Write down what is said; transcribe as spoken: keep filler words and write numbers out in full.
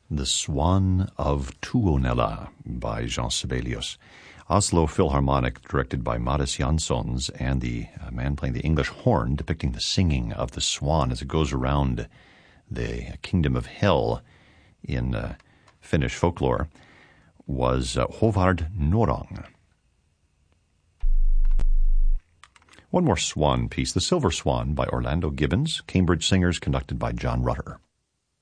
The Swan of Tuonela by Jean Sibelius. Oslo Philharmonic, directed by Mattis Janssons, and the uh, man playing the English horn depicting the singing of the swan as it goes around the kingdom of hell in uh, Finnish folklore, was uh, Håvard Norrang. One more swan piece, The Silver Swan by Orlando Gibbons, Cambridge Singers, conducted by John Rutter.